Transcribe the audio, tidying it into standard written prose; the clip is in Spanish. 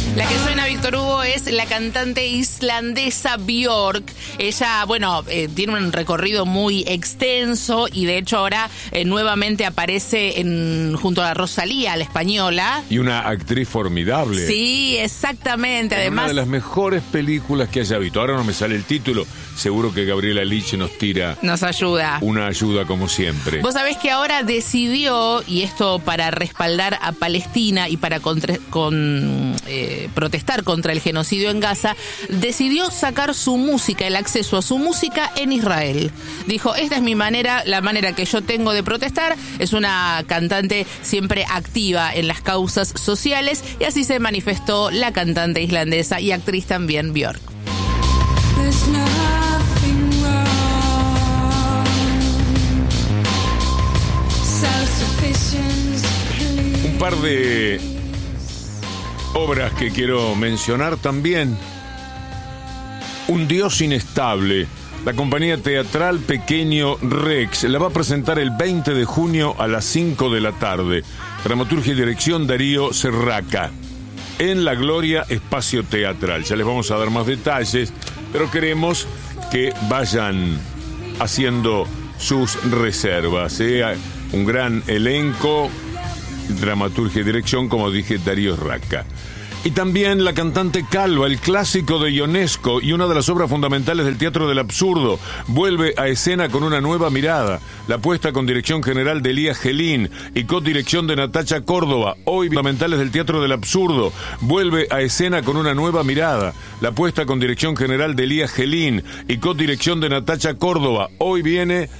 La que suena, Víctor Hugo, es la cantante islandesa Björk. Ella, tiene un recorrido muy extenso y de hecho ahora nuevamente aparece junto a la Rosalía, la española. Y una actriz formidable. Sí, exactamente. Además, una de las mejores películas que haya visto. Ahora no me sale el título. Seguro que Gabriela Lich nos ayuda. Una ayuda como siempre. Vos sabés que ahora decidió, y esto para respaldar a Palestina y para protestar contra el genocidio en Gaza, decidió sacar su música, el acceso a su música en Israel. Dijo, esta es mi manera, la manera que yo tengo de protestar. Es una cantante siempre activa en las causas sociales y así se manifestó la cantante islandesa y actriz también Björk. Un par de obras que quiero mencionar también. Un Dios inestable. La compañía teatral Pequeño Rex la va a presentar el 20 de junio a las 5 de la tarde. Dramaturgia y dirección Darío Serraca. En La Gloria Espacio Teatral. Ya les vamos a dar más detalles, pero queremos que vayan haciendo sus reservas. Un gran elenco, dramaturgia y dirección, como dije, Darío Serraca. Y también La cantante Calva, el clásico de Ionesco y una de las obras fundamentales del teatro del absurdo, vuelve a escena con una nueva mirada. La puesta con dirección general de Elías Gelín y codirección de Natacha Córdoba, hoy fundamentales del teatro del absurdo, vuelve a escena con una nueva mirada. La puesta con dirección general de Elías Gelín y codirección de Natacha Córdoba, hoy viene